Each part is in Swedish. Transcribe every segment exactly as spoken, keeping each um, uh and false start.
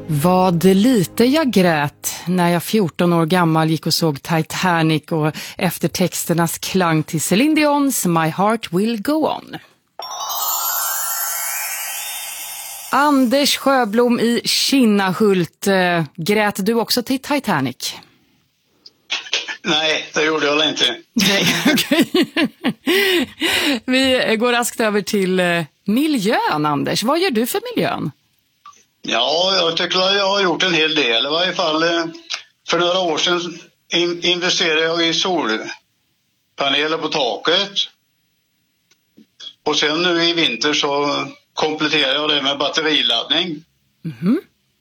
Vad lite jag grät när jag fjorton år gammal gick och såg Titanic och efter texternas klang till Celine Dion's My Heart Will Go On. Anders Sjöblom i Kinnahult, äh, grät du också till Titanic? Nej, det gjorde jag inte. Nej, okej. Vi går raskt över till äh, miljön, Anders. Vad gör du för miljön? Ja, jag tycker att jag har gjort en hel del. I varje fall för några år sedan in, investerade jag i solpaneler på taket. Och sen nu i vinter så kompletterar jag det med batteriladdning. Mm-hmm.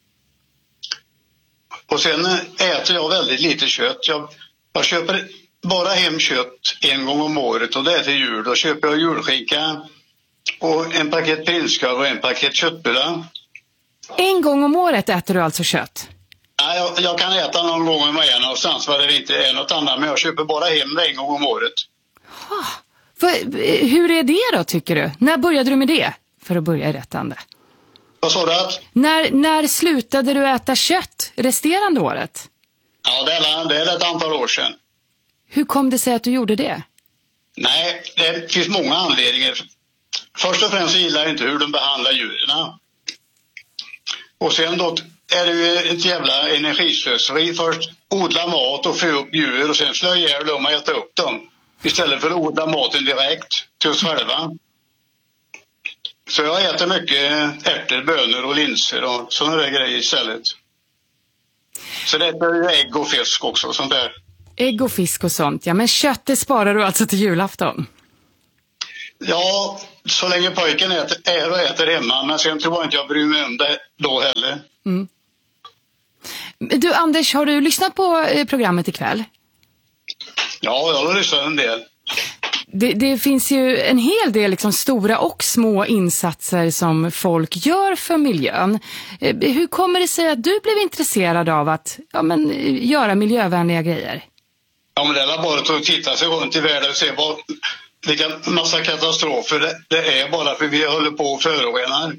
Och sen äter jag väldigt lite kött. Jag, jag köper bara hem kött en gång om året och det är till jul. Då köper jag julskinka och en paket prinskorv och en paket köttbullar. En gång om året äter du alltså kött? Nej, jag, jag kan äta någon gång om året någonstans var det inte är något annat. Men jag köper bara hem det en gång om året. Ha, för, hur är det då, tycker du? När började du med det? För att börja i rätt ände. Vad sa du? Att? När, när slutade du äta kött resterande året? Ja, det är, det är ett antal år sedan. Hur kom det sig att du gjorde det? Nej, det finns många anledningar. Först och främst gillar jag inte hur de behandlar djuren. Och sen då är det ju ett jävla energislöseri. Först odla mat och få upp djur och sen slå ihjäl dem och äta upp dem. Istället för att odla maten direkt till oss själva. Så jag äter mycket ärtor, bönor och linser och sådana där grejer istället. Så det är ju ägg och fisk också, sånt där. Ägg och fisk och sånt, ja. Men köttet sparar du alltså till julafton? Ja, så länge pojken äter, är och äter hemma. Men sen tror jag inte jag bryr mig om det då heller. Mm. Du, Anders, har du lyssnat på programmet ikväll? Ja, jag har lyssnat en del. Det, det finns ju en hel del liksom stora och små insatser som folk gör för miljön. Hur kommer det sig att du blev intresserad av att ja, men, göra miljövänliga grejer? Ja, men det är bara att titta sig runt i världen och se vad, vilka massa katastrofer det, det är bara för vi håller på och förorenar.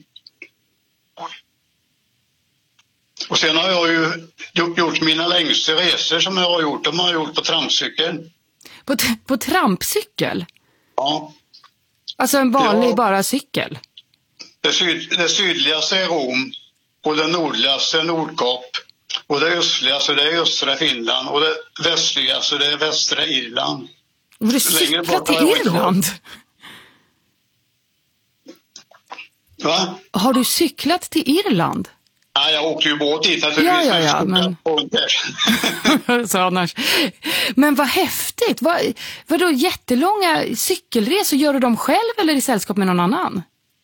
Och sen har jag ju gjort mina längsta resor som jag har gjort. De har jag gjort på trampcykel. På, t- på trampcykel? Ja. Alltså en vanlig ja. bara cykel? Det, syd, det sydligaste är Rom och det nordligaste är Nordkap. Och det östligaste det är östra Finland och det västligaste det är västra Irland. Har du cyklat till Irland? Va? Har du cyklat till Irland? Nej, jag åkte ju båt dit. Att ja, ja, ja, men... Så annars. Men vad häftigt. Vad, vadå jättelånga cykelresor? Gör du dem själv eller i sällskap med någon annan?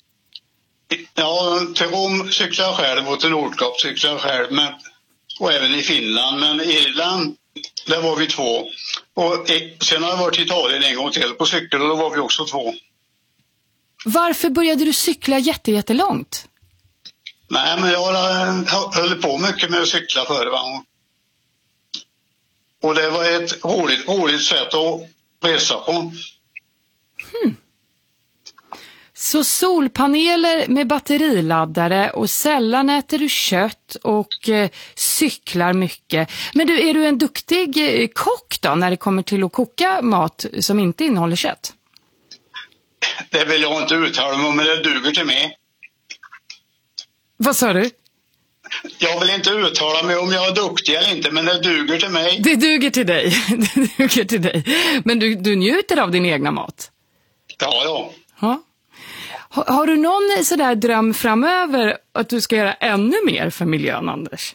Ja, till Rom cyklar jag själv och till Nordkap cyklar jag själv. Men, och även i Finland. Men i Irland, där var vi två. Och sen har jag varit i Italien en gång till på cykel och då var vi också två. Varför började du cykla jätte, jättelångt? Nej, men jag höll på mycket med att cykla förr. Va? Och det var ett roligt, roligt sätt att resa på. Hmm. Så solpaneler med batteriladdare och sällan äter du kött och eh, cyklar mycket. Men du, är du en duktig eh, kock då när det kommer till att koka mat som inte innehåller kött? Det vill jag inte uttala mig om, men det duger till mig. Vad sa du? Jag vill inte uttala mig om jag är duktig eller inte, men det duger till mig. Det duger till dig. Det duger till dig. Men du, du njuter av din egna mat? Ja, ja. Ha? Har, har du någon sådär dröm framöver att du ska göra ännu mer för miljön, Anders?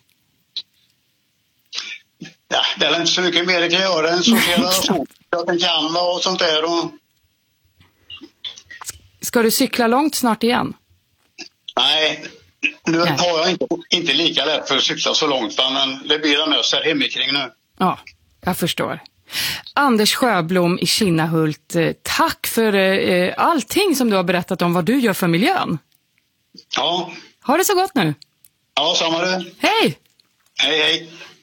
Ja, det är inte så mycket mer jag kan göra än sortera sopor. Jag kan gamla och sånt där. Och... Ska du cykla långt snart igen? Nej, nu Nej. har jag inte, inte lika lätt för att cykla så långt, men det blir det mest här hemikring nu. Ja, jag förstår. Anders Sjöblom i Kinnahult, tack för eh, allting som du har berättat om vad du gör för miljön. Ja. Ha det så gott nu. Ja, samma du. Hej! Hej, hej.